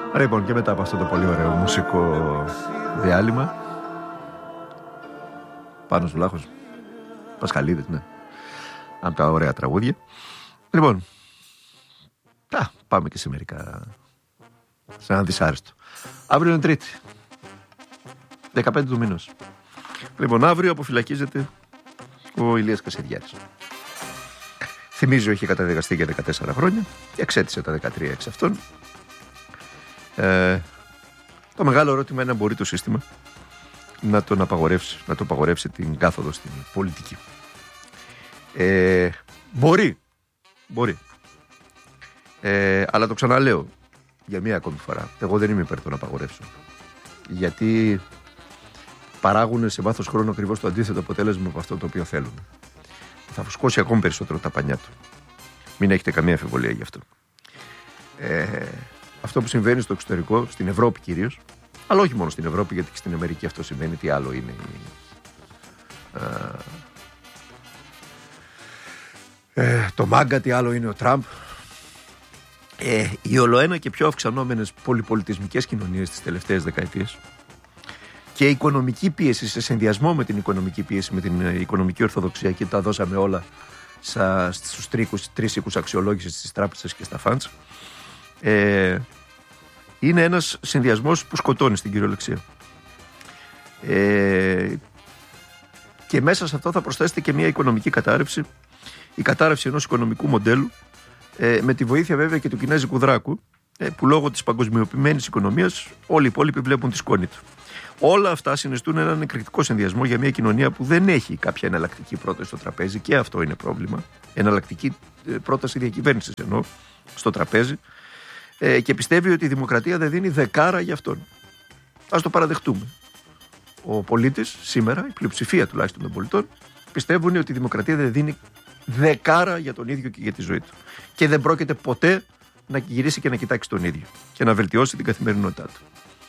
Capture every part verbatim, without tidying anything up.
Λοιπόν, και μετά από αυτό το πολύ ωραίο μουσικό διάλειμμα, Πάνος Βλάχος, Πασχαλίδης, ναι, από τα ωραία τραγούδια. Λοιπόν, α, πάμε και σε μερικά, σε ένα δυσάρεστο. Αύριο είναι Τρίτη, δεκαπέντε του μήνος. Λοιπόν, αύριο αποφυλακίζεται ο Ηλίας Κασιδιάρης. Θυμίζω, είχε καταδικαστεί για δεκατέσσερα χρόνια και εξέτησε τα δεκατρία εξ αυτών. Ε, το μεγάλο ερώτημα είναι αν μπορεί το σύστημα να τον απαγορεύσει, να το απαγορεύσει την κάθοδο στην πολιτική. Ε, μπορεί, μπορεί. Ε, αλλά το ξαναλέω για μία ακόμη φορά. Εγώ δεν είμαι υπέρ των απαγορεύσεων. Γιατί παράγουν σε βάθος χρόνου ακριβώς το αντίθετο αποτέλεσμα από αυτό το οποίο θέλουν. Θα φουσκώσει ακόμη περισσότερο τα πανιά του. Μην έχετε καμία αμφιβολία γι' αυτό. Ε, αυτό που συμβαίνει στο εξωτερικό, στην Ευρώπη κυρίως, αλλά όχι μόνο στην Ευρώπη, γιατί και στην Αμερική αυτό σημαίνει τι άλλο είναι η, α, ε, το μάγκα, τι άλλο είναι ο Τραμπ. Ε, οι ολοένα και πιο αυξανόμενες πολυπολιτισμικές κοινωνίες τις τελευταίες δεκαετίες και η οικονομική πίεση σε συνδυασμό με την οικονομική πίεση, με την οικονομική ορθοδοξία, και τα δώσαμε όλα στα, στους τρίκους, τρεις οίκους αξιολόγησης στις τράπεζες και στα funds, ε, είναι ένας συνδυασμός που σκοτώνει στην κυριολεξία. Ε, και μέσα σε αυτό θα προσθέσετε και μια οικονομική κατάρρευση, η κατάρρευση ενός οικονομικού μοντέλου, ε, με τη βοήθεια βέβαια και του κινέζικου δράκου, ε, που λόγω της παγκοσμιοποιημένης οικονομίας όλοι οι υπόλοιποι βλέπουν τη σκόνη του. Όλα αυτά συνιστούν έναν εκρηκτικό συνδυασμό για μια κοινωνία που δεν έχει κάποια εναλλακτική πρόταση στο τραπέζι, και αυτό είναι πρόβλημα. Εναλλακτική πρόταση διακυβέρνησης εννοώ στο τραπέζι, ε, και πιστεύει ότι η δημοκρατία δεν δίνει δεκάρα για αυτόν. Ας το παραδεχτούμε. Ο πολίτης σήμερα, η πλειοψηφία τουλάχιστον των πολιτών, πιστεύουν ότι η δημοκρατία δεν δίνει δεκάρα για τον ίδιο και για τη ζωή του. Και δεν πρόκειται ποτέ να γυρίσει και να κοιτάξει τον ίδιο και να βελτιώσει την καθημερινότητά του.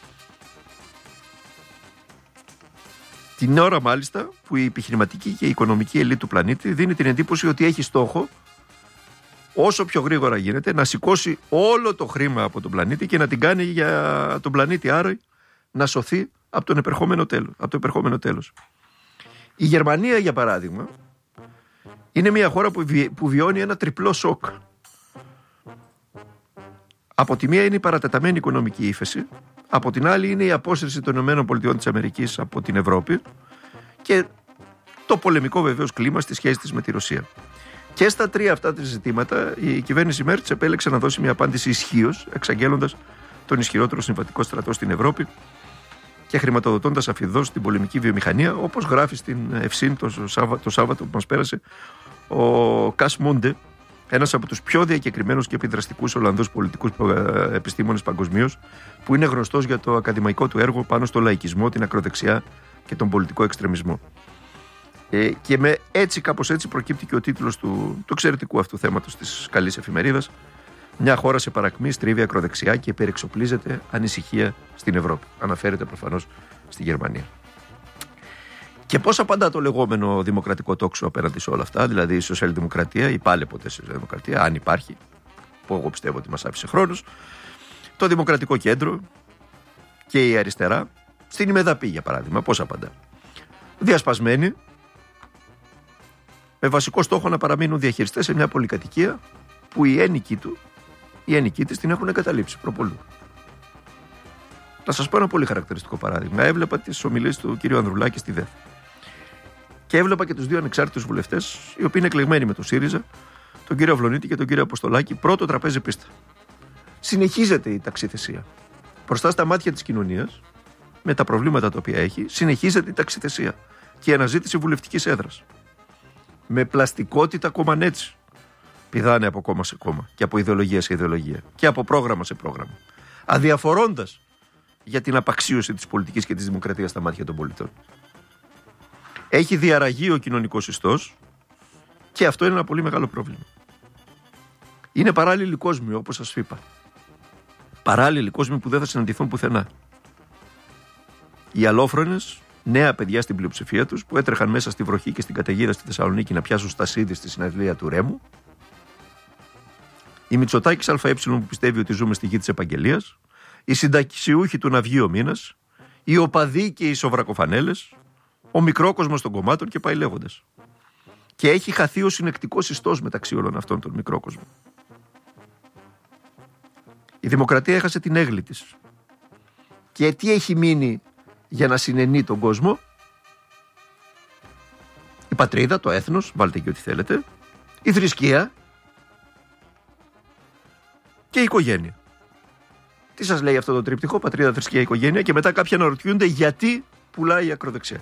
Την ώρα μάλιστα που η επιχειρηματική και η οικονομική ελίτ του πλανήτη δίνει την εντύπωση ότι έχει στόχο όσο πιο γρήγορα γίνεται να σηκώσει όλο το χρήμα από τον πλανήτη και να την κάνει για τον πλανήτη, άρα να σωθεί από, τον επερχόμενο τέλος, από το επερχόμενο τέλος. Η Γερμανία, για παράδειγμα, είναι μια χώρα που, βι, που βιώνει ένα τριπλό σοκ. Από τη μία είναι η παρατεταμένη οικονομική ύφεση, από την άλλη είναι η απόσυρση των ΗΠΑ από την Ευρώπη και το πολεμικό βεβαίως κλίμα στη σχέση της με τη Ρωσία. Και στα τρία αυτά τα ζητήματα η κυβέρνηση Μέρτς επέλεξε να δώσει μια απάντηση ισχύως, εξαγγέλλοντας τον ισχυρότερο συμβατικό στρατό στην Ευρώπη και χρηματοδοτώντας αφιδώς την πολεμική βιομηχανία, όπως γράφει στην Ευσύν το, Σάββα, το Σάββατο που μας πέρασε ο Κας Μούντε, ένας από τους πιο διακεκριμένους και επιδραστικούς Ολλανδούς πολιτικούς επιστήμονες παγκοσμίως, που είναι γνωστός για το ακαδημαϊκό του έργο πάνω στο λαϊκισμό, την ακροδεξιά και τον πολιτικό εξτρεμισμό. Ε, και με έτσι, κάπως έτσι, προκύπτει και ο τίτλος του, του εξαιρετικού αυτού θέματος της καλής εφημερίδας. Μια χώρα σε παρακμή στρίβει ακροδεξιά και υπερεξοπλίζεται ανησυχία στην Ευρώπη. Αναφέρεται προφανώς στη Γερμανία. Και πώς απαντά το λεγόμενο δημοκρατικό τόξο απέναντι σε όλα αυτά, δηλαδή η σοσιαλδημοκρατία, ή πάλι ποτέ σοσιαλδημοκρατία, αν υπάρχει, που εγώ πιστεύω ότι μας άφησε χρόνος, το Δημοκρατικό Κέντρο και η αριστερά, στην ημεδαπή για παράδειγμα, πώς απαντά? Διασπασμένοι, με βασικό στόχο να παραμείνουν διαχειριστές σε μια πολυκατοικία που οι ένοικοι του, οι ένοικοι της την έχουν εγκαταλείψει προπολού. Θα σας πω ένα πολύ χαρακτηριστικό παράδειγμα. Έβλεπα τις ομιλίες του κ. Ανδρουλάκη στη ΔΕΘ. Και έβλεπα και τους δύο ανεξάρτητους βουλευτές, οι οποίοι είναι εκλεγμένοι με τον ΣΥΡΙΖΑ, τον κύριο Αυλονίτη και τον κύριο Αποστολάκη, πρώτο τραπέζι πίστα. Συνεχίζεται η ταξιθεσία. Μπροστά στα μάτια της κοινωνίας, με τα προβλήματα τα οποία έχει, συνεχίζεται η ταξιθεσία και η αναζήτηση βουλευτικής έδρας. Με πλαστικότητα κομμανέτσι. Πηδάνε από κόμμα σε κόμμα και από ιδεολογία σε ιδεολογία και από πρόγραμμα σε πρόγραμμα. Αδιαφορώντας για την απαξίωση της πολιτικής και της δημοκρατίας στα μάτια των πολιτών. Έχει διαραγεί ο κοινωνικός ιστός και αυτό είναι ένα πολύ μεγάλο πρόβλημα. Είναι παράλληλοι κόσμοι, όπως σας είπα. Παράλληλοι κόσμοι που δεν θα συναντηθούν πουθενά. Οι αλλόφρονες, νέα παιδιά στην πλειοψηφία τους, που έτρεχαν μέσα στη βροχή και στην καταιγίδα στη Θεσσαλονίκη να πιάσουν στασίδι στη συναυλία του Ρέμου. Η Μητσοτάκης ΑΕ που πιστεύει ότι ζούμε στη γη της επαγγελίας. οι συνταξιούχοι του να βγει ο μήνας, οι οπαδοί και οι σοβρακοφανέλες, ο μικρόκοσμος των κομμάτων και πάει λέγοντας. Και έχει χαθεί ο συνεκτικός ιστός μεταξύ όλων αυτών των μικρόκοσμων. Η δημοκρατία έχασε την έγκλη της. Και τι έχει μείνει για να συνενεί τον κόσμο? Η πατρίδα, το έθνος, βάλτε και ό,τι θέλετε, η θρησκεία και η οικογένεια. Τι σας λέει αυτό το τρίπτυχο, πατρίδα, θρησκεία, οικογένεια, και μετά κάποιοι αναρωτιούνται γιατί πουλάει η ακροδεξιά.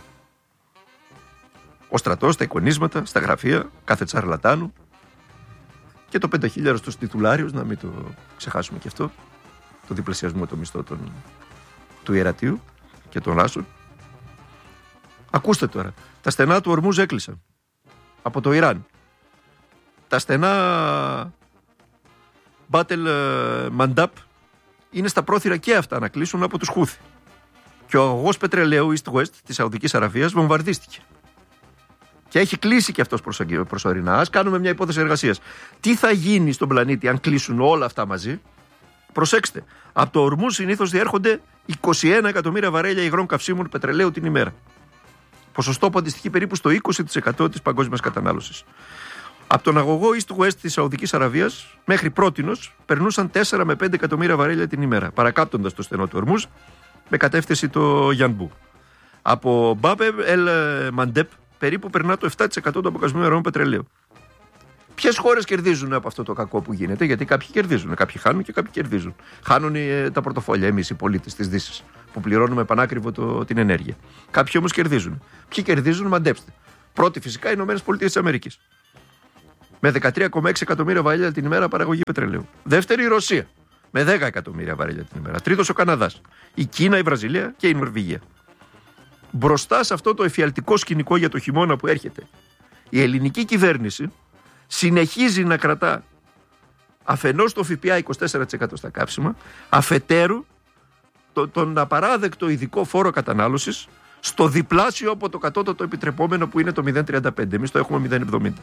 Ο στρατός, στα εικονίσματα, στα γραφεία, κάθε τσαρλατάνου και το πενταχίλιαρο στους τιτουλάριους, να μην το ξεχάσουμε και αυτό, το διπλασιασμό το μισθό των, του ιερατείου και των ράσων. Ακούστε τώρα, τα στενά του Ορμούζ έκλεισαν από το Ιράν. Τα στενά Μπάτελ Μαντάπ είναι στα πρόθυρα και αυτά να κλείσουν από τους Χούθι. Και ο αγωγός πετρελαίου East-West της Σαουδικής Αραβίας βομβαρδίστηκε. Και έχει κλείσει και αυτός προσωρινά. Ας κάνουμε μια υπόθεση εργασίας. Τι θα γίνει στον πλανήτη αν κλείσουν όλα αυτά μαζί? Προσέξτε, από το Ορμούζ συνήθως διέρχονται είκοσι ένα εκατομμύρια βαρέλια υγρών καυσίμων πετρελαίου την ημέρα. Ποσοστό που αντιστοιχεί περίπου στο είκοσι τοις εκατό της παγκόσμιας κατανάλωσης. Από τον αγωγό East-West της Σαουδικής Αραβίας μέχρι πρότινος περνούσαν τέσσερα με πέντε εκατομμύρια βαρέλια την ημέρα, παρακάπτοντας το στενό του Ορμούζ με κατεύθυνση το Γιανμπού. Από Μπάπε Ελ Μαντέπ περίπου περνά το επτά τοις εκατό των παγκοσμίων πετρελαίου. Ποιες χώρες κερδίζουν από αυτό το κακό που γίνεται? Γιατί κάποιοι κερδίζουν, κάποιοι χάνουν και κάποιοι κερδίζουν. Χάνουν ε, τα πορτοφόλια, εμείς οι πολίτες της Δύσης, που πληρώνουμε πανάκριβο το, την ενέργεια. Κάποιοι όμως κερδίζουν. Ποιοι κερδίζουν? Μαντέψτε. Πρώτη φυσικά οι Ηνωμένες Πολιτείες της Αμερικής. Με δεκατρία κόμμα έξι εκατομμύρια βαρέλια την ημέρα παραγωγή πετρελαίου. Δεύτερη η Ρωσία. Με δέκα εκατομμύρια βαρέλια την ημέρα. Τρίτος ο Καναδάς. Η Κίνα, η Βραζιλία και η Νορβηγία. Μπροστά σε αυτό το εφιαλτικό σκηνικό για το χειμώνα που έρχεται, η ελληνική κυβέρνηση συνεχίζει να κρατά αφενός το ΦΠΑ είκοσι τέσσερα τοις εκατό στα καύσιμα, αφετέρου το, τον απαράδεκτο ειδικό φόρο κατανάλωσης στο διπλάσιο από το κατώτατο επιτρεπόμενο που είναι το μηδέν κόμμα τριάντα πέντε. Εμείς το έχουμε μηδέν κόμμα εβδομήντα.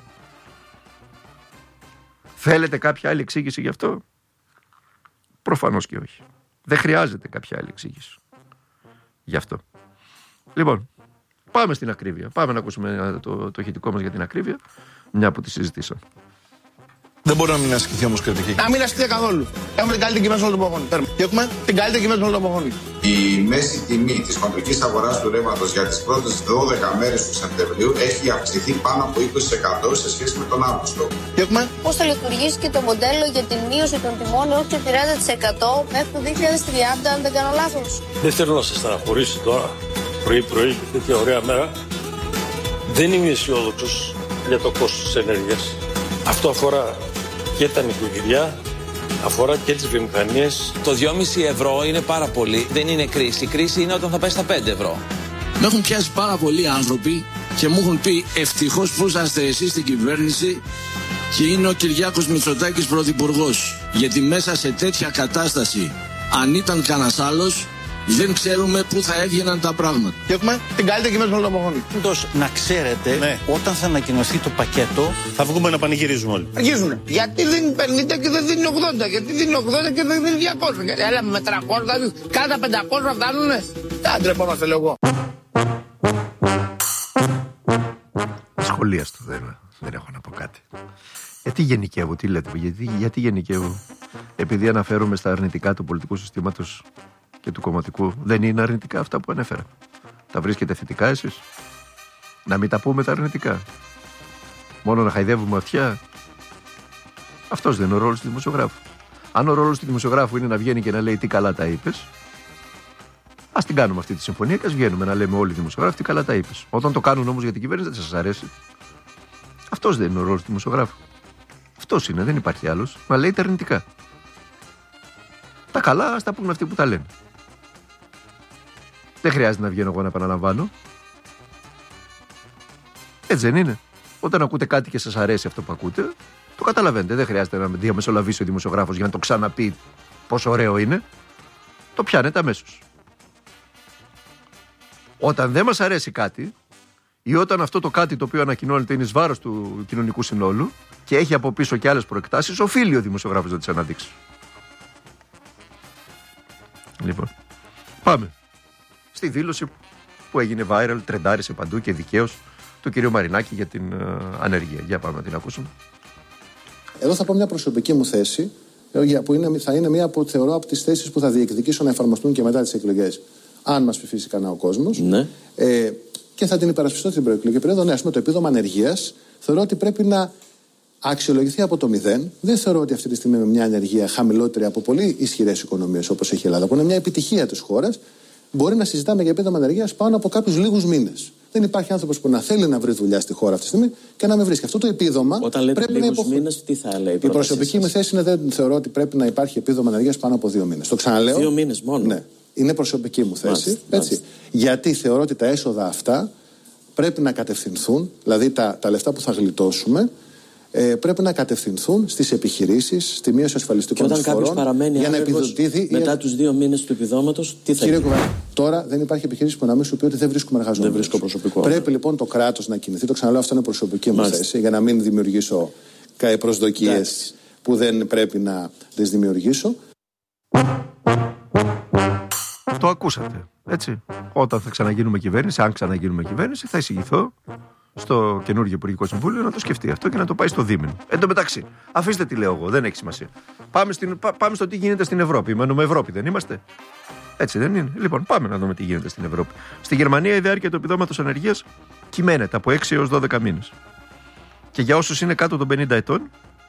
Θέλετε κάποια άλλη εξήγηση γι' αυτό? Προφανώς και όχι. Δεν χρειάζεται κάποια άλλη εξήγηση γι' αυτό. Λοιπόν, πάμε στην ακρίβεια. Πάμε να ακούσουμε το, το ηχητικό μας για την ακρίβεια, μια που τη συζητήσαμε. Δεν μπορεί να μην ασκηθεί όμως κριτική. Να μην ασκηθεί καθόλου. Έχουμε την καλύτερη κυβέρνηση όλων των εποχών. Και έχουμε την καλύτερη κυβέρνηση όλων των εποχών. Η μέση τιμή της χοντρικής αγοράς του ρεύματος για τις πρώτες δώδεκα μέρες του Σεπτεμβρίου έχει αυξηθεί πάνω από είκοσι τοις εκατό σε σχέση με τον Αύγουστο. Και έχουμε πώς θα λειτουργήσει και το μοντέλο για την μείωση των τιμών έως και τριάντα τοις εκατό μέχρι το δύο χιλιάδες τριάντα, αν δεν κάνω λάθος. Δεν θέλω να σας στεναχωρήσω τώρα, πρωί-πρωί, τέτοια ωραία μέρα. Δεν είμαι αισιόδοξος για το κόστος της ενέργειας. Αυτό αφορά και τα νοικοκυριά, αφορά και τις βιομηχανίες. Το δυόμισι ευρώ είναι πάρα πολύ. Δεν είναι κρίση. Η κρίση είναι όταν θα πάει στα πέντε ευρώ. Με έχουν πιάσει πάρα πολλοί άνθρωποι και μου έχουν πει ευτυχώς που είσαστε εσείς στην κυβέρνηση και είναι ο Κυριάκος Μητσοτάκης πρωθυπουργός. Γιατί μέσα σε τέτοια κατάσταση, αν ήταν κανένας άλλος, δεν ξέρουμε πού θα έβγαιναν τα πράγματα. Και έχουμε την καλύτερη κυβέρνηση όλων των εποχών. Πάντως, να ξέρετε, ναι, όταν θα ανακοινωθεί το πακέτο, θα βγούμε να πανηγυρίζουμε όλοι. Αργίζουνε. Γιατί δίνει πενήντα και δεν δίνει ογδόντα, γιατί δίνει ογδόντα και δεν δίνει διακόσια. Γιατί έλα με τριακόσια, κάθε πεντακόσια φτάνουνε. Δεν τρεπόμαστε, λέω εγώ. Σχολίαστο, δεν, δεν έχω να πω κάτι. Γιατί γενικεύω, τι λέτε, γιατί, γιατί γενικεύω? Επειδή αναφέρομαι στα αρνητικά του πολιτικού συστήματος και του κομματικού, δεν είναι αρνητικά αυτά που ανέφερα? Τα βρίσκετε θετικά εσείς? Να μην τα πούμε τα αρνητικά, μόνο να χαϊδεύουμε αυτιά? Αυτός δεν είναι ο ρόλος του δημοσιογράφου. Αν ο ρόλος του δημοσιογράφου είναι να βγαίνει και να λέει τι καλά τα είπες, ας την κάνουμε αυτή τη συμφωνία και ας βγαίνουμε να λέμε όλοι οι δημοσιογράφοι τι καλά τα είπες. Όταν το κάνουν όμως για την κυβέρνηση δεν σας αρέσει. Αυτός δεν είναι ο ρόλος του δημοσιογράφου. Αυτός είναι, δεν υπάρχει άλλος. Να λέει τα αρνητικά. Τα καλά ας τα πούμε αυτοί που τα λένε. Δεν χρειάζεται να βγαίνω εγώ να επαναλαμβάνω. Έτσι δεν είναι? Όταν ακούτε κάτι και σας αρέσει αυτό που ακούτε, το καταλαβαίνετε. Δεν χρειάζεται να διαμεσολαβήσει ο δημοσιογράφος για να το ξαναπεί πόσο ωραίο είναι. Το πιάνετε αμέσως. Όταν δεν μας αρέσει κάτι, ή όταν αυτό το κάτι το οποίο ανακοινώνεται είναι εις βάρος του κοινωνικού συνόλου και έχει από πίσω και άλλες προεκτάσεις, οφείλει ο δημοσιογράφος να τις αναδείξει. Λοιπόν, πάμε στη δήλωση που έγινε viral, τρεντάρισε παντού και δικαίως, του κ. Μαρινάκη για την uh, ανεργία. Για πάμε να την ακούσουμε. Εδώ θα πω μια προσωπική μου θέση, που είναι, θα είναι μία που θεωρώ από τις θέσεις που θα διεκδικήσω να εφαρμοστούν και μετά τις εκλογές, αν μας ψηφίσει κανένα ο κόσμος. Ναι. Ε, και θα την υπερασπιστώ στην προεκλογική περίοδο. Ναι, ας πούμε, το επίδομα ανεργίας θεωρώ ότι πρέπει να αξιολογηθεί από το μηδέν. Δεν θεωρώ ότι αυτή τη στιγμή με μια ανεργία χαμηλότερη από πολύ ισχυρές οικονομίες όπως έχει η Ελλάδα, που είναι μια επιτυχία της χώρας, μπορεί να συζητάμε για επίδομα ανεργίας πάνω από κάποιους λίγους μήνες. Δεν υπάρχει άνθρωπος που να θέλει να βρει δουλειά στη χώρα αυτή τη στιγμή και να με βρίσκει. Αυτό το επίδομα. Όταν λέτε πρέπει λίγους να υποχ... μήνες, τι θα λέει η Η προσωπική μου θέση είναι δεν θεωρώ ότι πρέπει να υπάρχει επίδομα ανεργίας πάνω από δύο μήνες. Το ξαναλέω. Δύο μήνες μόνο. Ναι. Είναι προσωπική μου θέση. Μάλιστα, έτσι. μάλιστα. Γιατί θεωρώ ότι τα έσοδα αυτά πρέπει να κατευθυνθούν, δηλαδή τα, τα λεφτά που θα γλιτώσουμε, ε, πρέπει να κατευθυνθούν στις επιχειρήσεις, στη μείωση ασφαλιστικών εισφορών. Και όταν κάποιος παραμένει για να επιδοτήθει μετά ή... τους δύο μήνες του επιδόματος, τι θα Κύριε γίνει? Κουβά, τώρα δεν υπάρχει επιχείρηση που να μην σου πει ότι δεν βρίσκουμε εργαζόμενους. Δεν βρίσκω προσωπικό. Πρέπει λοιπόν το κράτος να κινηθεί. Το ξαναλέω, αυτό είναι προσωπική μου θέση, για να μην δημιουργήσω προσδοκίες που δεν πρέπει να τις δημιουργήσω. Το ακούσατε, έτσι. Όταν θα ξαναγίνουμε κυβέρνηση, αν ξαναγίνουμε κυβέρνηση, θα εισηγηθώ στο καινούργιο Υπουργικό Συμβούλιο να το σκεφτεί αυτό και να το πάει στο δίμηνο. Εν τω μεταξύ, αφήστε τι λέω εγώ, δεν έχει σημασία. Πάμε, στην, πά, πάμε στο τι γίνεται στην Ευρώπη. Μένουμε Ευρώπη, δεν είμαστε? Έτσι δεν είναι? Λοιπόν, πάμε να δούμε τι γίνεται στην Ευρώπη. Στη Γερμανία η διάρκεια του επιδόματος ανεργίας κυμαίνεται από έξι έως δώδεκα μήνες. Και για όσους είναι κάτω των πενήντα ετών,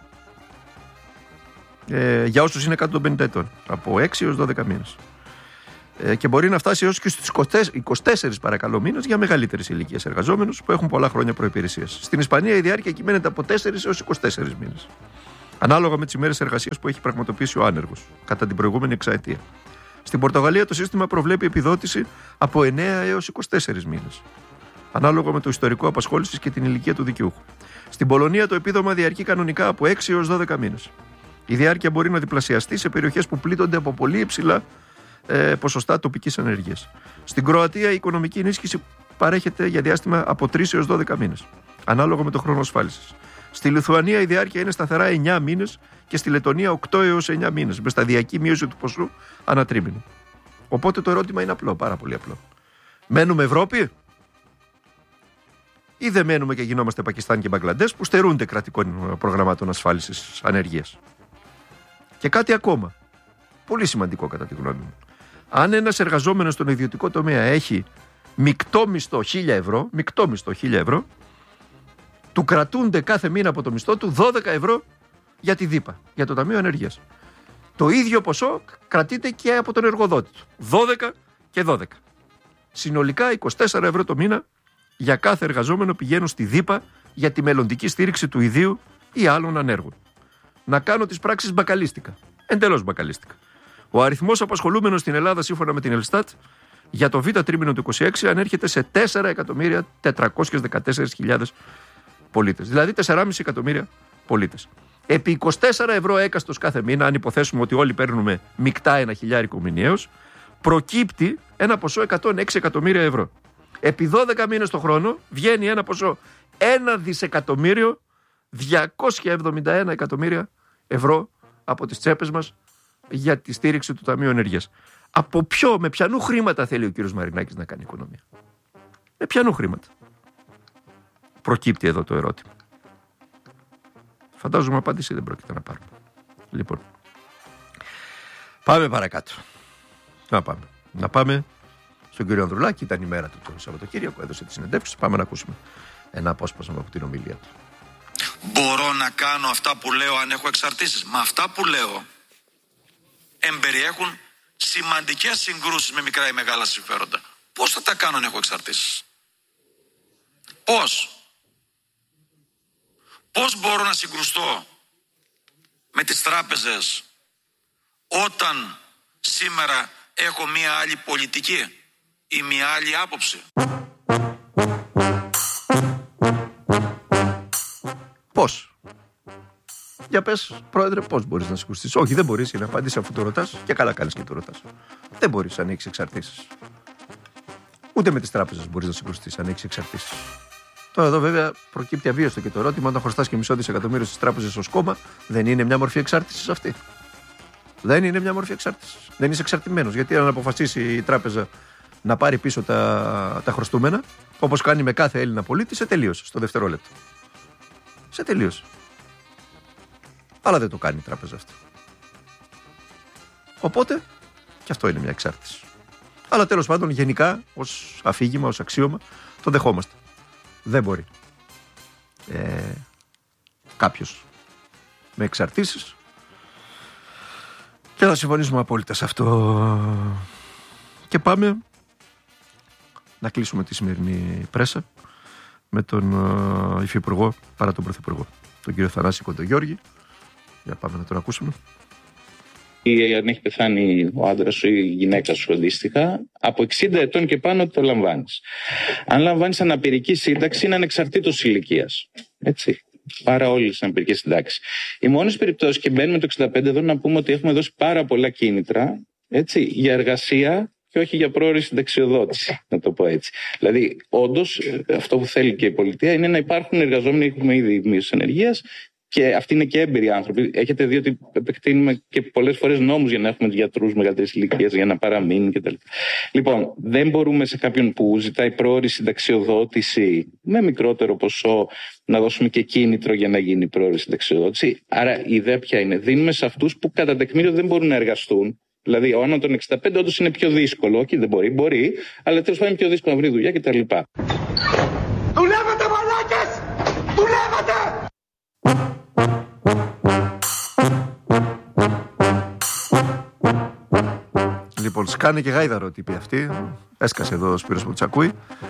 ε, για όσους είναι κάτω των πενήντα ετών, από έξι έως δώδεκα μήνες. Ε, και μπορεί να φτάσει έως και στους είκοσι τέσσερις παρακαλώ μήνες για μεγαλύτερες ηλικίες εργαζόμενους που έχουν πολλά χρόνια προϋπηρεσίας. Στην Ισπανία η διάρκεια κυμαίνεται από τέσσερις έως είκοσι τέσσερις μήνες. Ανάλογα με τις ημέρες εργασίας που έχει πραγματοποιήσει ο άνεργος κατά την προηγούμενη εξαετία. Στην Πορτογαλία το σύστημα προβλέπει επιδότηση από εννέα έως είκοσι τέσσερις μήνες. Ανάλογα με το ιστορικό απασχόλησης και την ηλικία του δικαιούχου. Στην Πολωνία το επίδομα διαρκεί κανονικά από έξι έως δώδεκα μήνες. Η διάρκεια μπορεί να διπλασιαστεί σε περιοχές που πλήττονται από πολύ υψηλά ε, ποσοστά τοπικής ανεργίας. Στην Κροατία η οικονομική ενίσχυση παρέχεται για διάστημα από τρεις έως δώδεκα μήνες, ανάλογα με το χρόνο ασφάλισης. Στη Λιθουανία η διάρκεια είναι σταθερά εννέα μήνες και στη Λετωνία οκτώ έως εννέα μήνες, με σταδιακή μείωση του ποσού ανά τρίμηνο. Οπότε το ερώτημα είναι απλό, πάρα πολύ απλό. Μένουμε Ευρώπη ή δεν μένουμε και γινόμαστε Πακιστάν και Μπαγκλαντές που στερούνται κρατικών προγραμμάτων ασφάλισης ανεργίας? Και κάτι ακόμα, πολύ σημαντικό κατά τη γνώμη μου. Αν ένας εργαζόμενος στον ιδιωτικό τομέα έχει μεικτό μισθό χίλια ευρώ, μεικτό μισθό χίλια ευρώ, του κρατούνται κάθε μήνα από το μισθό του δώδεκα ευρώ για τη ΔΥΠΑ, για το Ταμείο Ανεργίας. Το ίδιο ποσό κρατείται και από τον εργοδότη του. δώδεκα και δώδεκα. Συνολικά είκοσι τέσσερα ευρώ το μήνα για κάθε εργαζόμενο πηγαίνουν στη ΔΥΠΑ για τη μελλοντική στήριξη του ιδίου ή άλλων ανέργων. Να κάνω τις πράξεις μπακαλίστικα. Εντελώς μπακαλίστικα. Ο αριθμός απασχολούμενων στην Ελλάδα, σύμφωνα με την Ελστάτ, για το β' τρίμηνο του είκοσι έξι ανέρχεται σε τέσσερα εκατομμύρια τετρακόσιες δεκατέσσερις χιλιάδες πολίτες. Δηλαδή τέσσερα κόμμα πέντε εκατομμύρια πολίτες. Επί είκοσι τέσσερα ευρώ έκαστος κάθε μήνα, αν υποθέσουμε ότι όλοι παίρνουμε μεικτά ένα χιλιάρικο μηνιαίως, προκύπτει ένα ποσό εκατόν έξι εκατομμύρια ευρώ. Επί δώδεκα μήνες το χρόνο βγαίνει ένα ποσό ένα δισεκατομμύριο διακόσια εβδομήντα ένα εκατομμύρια ευρώ από τις τσέπες μας για τη στήριξη του Ταμείου Ενέργειας. Από ποιο, με ποιανού χρήματα θέλει ο κύριος Μαρινάκης να κάνει οικονομία? Με ποιανού χρήματα? Προκύπτει εδώ το ερώτημα. Φαντάζομαι απάντηση δεν πρόκειται να πάρουμε. Λοιπόν, πάμε παρακάτω. Να πάμε. Να πάμε στον κύριο Ανδρουλάκη. Ήταν η μέρα του το Σαββατοκύριακο, έδωσε τη συνεντεύξη. Πάμε να ακούσουμε ένα απόσπασμα από την ομιλία του. Μπορώ να κάνω αυτά που λέω αν έχω εξαρτήσεις? Μα αυτά που λέω εμπεριέχουν σημαντικές συγκρούσεις με μικρά ή μεγάλα συμφέροντα. Πώς θα τα κάνω αν έχω εξαρτήσεις? Πώς? Πώς μπορώ να συγκρουστώ με τις τράπεζες όταν σήμερα έχω μία άλλη πολιτική ή μία άλλη άποψη? Πώς? Για πες, πρόεδρε, πώς μπορείς να συγκρουστείς? Όχι, δεν μπορείς, είναι απάντηση αφού το ρωτάς, και καλά κάνεις και το ρωτάς. Δεν μπορείς αν έχεις εξαρτήσεις. Ούτε με τις τράπεζες μπορείς να συγκρουστείς αν έχεις εξαρτήσεις. Τώρα εδώ βέβαια προκύπτει αβίαστο και το ερώτημα: όταν χρωστάς και μισό δισεκατομμύριο στις τράπεζες ως κόμμα, δεν είναι μια μορφή εξάρτησης αυτή? Δεν είναι μια μορφή εξάρτησης. Δεν είσαι εξαρτημένος. Γιατί αν αποφασίσει η τράπεζα να πάρει πίσω τα, τα χρωστούμενα, όπως κάνει με κάθε Έλληνα πολίτη, σε τελείωσε στο δευτερόλεπτο. Σε τελείωσε. Αλλά δεν το κάνει η τράπεζα αυτή. Οπότε και αυτό είναι μια εξάρτηση. Αλλά τέλος πάντων, γενικά, ως αφήγημα, ως αξίωμα, το δεχόμαστε. Δεν μπορεί ε, κάποιος με εξαρτήσεις, και θα συμφωνήσουμε απόλυτα σε αυτό. Και πάμε να κλείσουμε τη σημερινή πρέσα με τον uh, υφυπουργό παρά τον πρωθυπουργό, τον κύριο Θανάση Κοντογιώργη. Για πάμε να τον ακούσουμε. Ή αν έχει πεθάνει ο άντρας σου ή η γυναίκα σου αντίστοιχα, από εξήντα ετών και πάνω το λαμβάνεις. Αν λαμβάνεις αναπηρική σύνταξη, είναι ανεξαρτήτως ηλικίας. Έτσι. Πάρα όλες τις αναπηρικές συντάξεις. Οι μόνες περιπτώσεις, και μπαίνουμε το εξήντα πέντε εδώ, να πούμε ότι έχουμε δώσει πάρα πολλά κίνητρα, έτσι, για εργασία και όχι για πρόωρη συνταξιοδότηση, να το πω έτσι. Δηλαδή, όντως, αυτό που θέλει και η πολιτεία είναι να υπάρχουν εργαζόμενοι, έχουμε ήδη μείωση ενεργείας. Και αυτοί είναι και έμπειροι άνθρωποι. Έχετε δει ότι επεκτείνουμε και πολλές φορές νόμους για να έχουμε τους γιατρούς μεγαλύτερης ηλικίας, για να παραμείνουν κτλ. Λοιπόν, δεν μπορούμε σε κάποιον που ζητάει πρόωρη συνταξιοδότηση με μικρότερο ποσό να δώσουμε και κίνητρο για να γίνει πρόωρη συνταξιοδότηση. Άρα η ιδέα ποια είναι? Δίνουμε σε αυτούς που κατά τεκμήριο δεν μπορούν να εργαστούν. Δηλαδή, ο άνω των εξήντα πέντε όντως είναι πιο δύσκολο. Όχι, δεν μπορεί, μπορεί, αλλά τέλος πάντων είναι πιο δύσκολο να βρει δουλειά κτλ. Δουλεύετε, μαλάκες! Δουλεύετε! Λοιπόν, σκάνε και γάιδαρο τύπη αυτή. Έσκασε εδώ ο Σπύρος που τσακούει.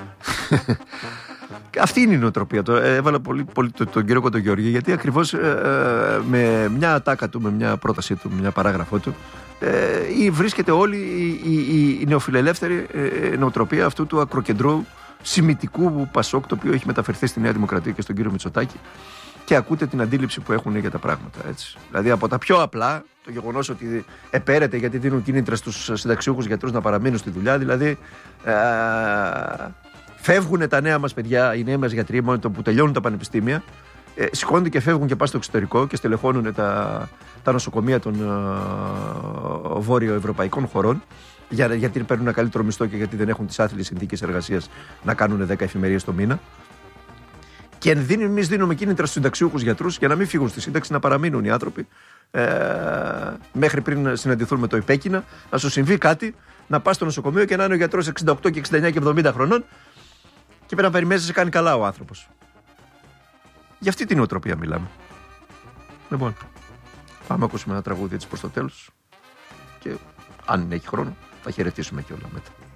Αυτή είναι η νοοτροπία. Το έβαλα πολύ, πολύ τον, τον κύριο Κοντογιώργη, γιατί ακριβώς ε, ε, με μια ατάκα του, με μια πρότασή του, με μια παράγραφό του, ε, βρίσκεται όλη η, η, η, η νεοφιλελεύθερη ε, νοοτροπία αυτού του ακροκεντρού σημιτικού Πασόκ, το οποίο έχει μεταφερθεί στη Νέα Δημοκρατία και στον κύριο Μητσοτάκη, και ακούτε την αντίληψη που έχουν για τα πράγματα. Έτσι. Δηλαδή, από τα πιο απλά, το γεγονός ότι επέρεται γιατί δίνουν κίνητρα στους συνταξιούχους γιατρούς να παραμείνουν στη δουλειά, δηλαδή ε, φεύγουν τα νέα μας παιδιά, οι νέοι μας γιατροί, μόνο που τελειώνουν τα πανεπιστήμια, ε, σηκώνονται και φεύγουν και πάνε στο εξωτερικό και στελεχώνουν τα, τα νοσοκομεία των ε, βόρειο-ευρωπαϊκών χωρών, για, γιατί παίρνουν ένα καλύτερο μισθό και γιατί δεν έχουν τις άθλιες συνθήκες εργασίας να κάνουν δέκα εφημερίες το μήνα. Και εμείς δίνουμε κίνητρα στους συνταξιούχους γιατρούς για να μην φύγουν στη σύνταξη, να παραμείνουν οι άνθρωποι ε, μέχρι πριν συναντηθούν με το υπέκεινα, να σου συμβεί κάτι, να πας στο νοσοκομείο και να είναι ο γιατρός εξήντα οκτώ και εξήντα εννιά και εβδομήντα χρονών και πρέπει να περιμένεις να σε κάνει καλά ο άνθρωπος. Για αυτή την νοοτροπία μιλάμε. Λοιπόν, πάμε να ακούσουμε ένα τραγούδι έτσι προς το τέλος και αν έχει χρόνο θα χαιρετήσουμε και όλα μετά.